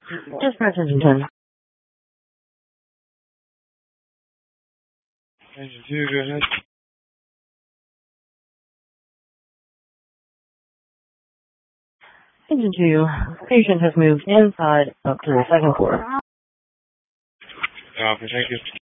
Dispatch engine 10. Engine 2, go ahead. Engine 2, patient has moved inside up to the second floor. Okay, thank you.